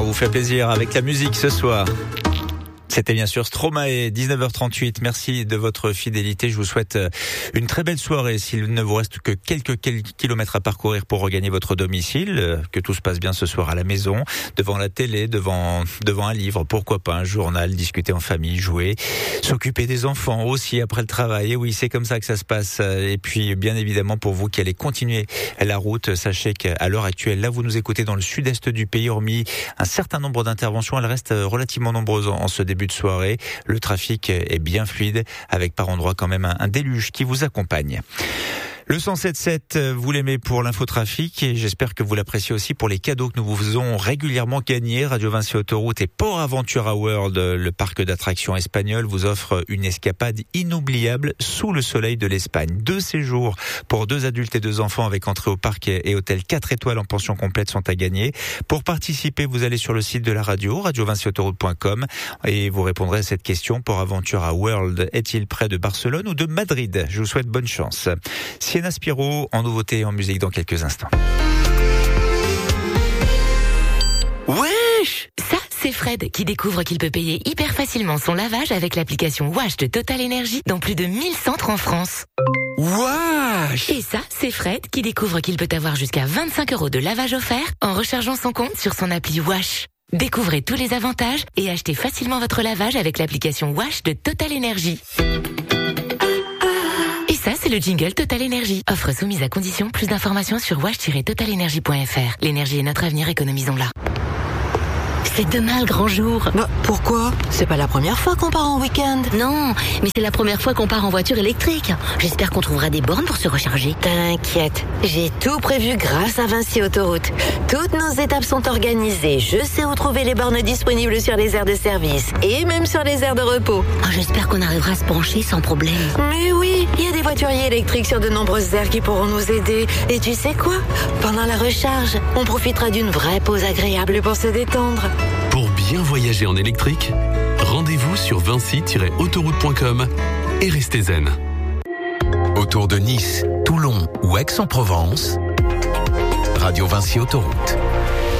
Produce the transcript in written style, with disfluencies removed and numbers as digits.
vous fait plaisir avec la musique ce soir. C'était bien sûr Stromae, 19h38. Merci de votre fidélité. Je vous souhaite une très belle soirée. S'il ne vous reste que quelques kilomètres à parcourir pour regagner votre domicile, que tout se passe bien ce soir à la maison, devant la télé, devant un livre, pourquoi pas un journal, discuter en famille, jouer, s'occuper des enfants aussi après le travail. Et oui, c'est comme ça que ça se passe. Et puis, bien évidemment, pour vous qui allez continuer la route, sachez qu'à l'heure actuelle, là, vous nous écoutez dans le sud-est du pays, hormis un certain nombre d'interventions, elles restent relativement nombreuses en ce début de soirée. Le trafic est bien fluide avec par endroits quand même un déluge qui vous accompagne. Le 107.7, vous l'aimez pour l'infotrafic et j'espère que vous l'appréciez aussi pour les cadeaux que nous vous faisons régulièrement gagner. Radio Vinci Autoroute et Port Aventura World, le parc d'attractions espagnol, vous offre une escapade inoubliable sous le soleil de l'Espagne. 2 séjours pour 2 adultes et 2 enfants avec entrée au parc et hôtel 4 étoiles en pension complète sont à gagner. Pour participer, vous allez sur le site de la radio, radiovinciautoroute.com et vous répondrez à cette question. Port Aventura World est-il près de Barcelone ou de Madrid? Je vous souhaite bonne chance. Sienna Spiro en nouveauté et en musique dans quelques instants. Wesh! Ça, c'est Fred qui découvre qu'il peut payer hyper facilement son lavage avec l'application Wash de Total Energy dans plus de 1000 centres en France. Wesh! Et ça, c'est Fred qui découvre qu'il peut avoir jusqu'à 25 € de lavage offert en rechargeant son compte sur son appli Wash. Découvrez tous les avantages et achetez facilement votre lavage avec l'application Wash de Total Energy. Ça, c'est le jingle Total Energy. Offre soumise à condition. Plus d'informations sur wash-totalenergy.fr. L'énergie est notre avenir, économisons-la. C'est demain le grand jour. Bah, pourquoi? C'est pas la première fois qu'on part en week-end. Non, mais c'est la première fois qu'on part en voiture électrique. J'espère qu'on trouvera des bornes pour se recharger. T'inquiète, j'ai tout prévu grâce à Vinci Autoroute. Toutes nos étapes sont organisées. Je sais où trouver les bornes disponibles sur les aires de service et même sur les aires de repos. Oh, j'espère qu'on arrivera à se brancher sans problème. Mais oui, il y a des voituriers électriques sur de nombreuses aires qui pourront nous aider. Et tu sais quoi? Pendant la recharge, on profitera d'une vraie pause agréable pour se détendre. Pour bien voyager en électrique, rendez-vous sur vinci-autoroute.com et restez zen. Autour de Nice, Toulon ou Aix-en-Provence, Radio Vinci Autoroute.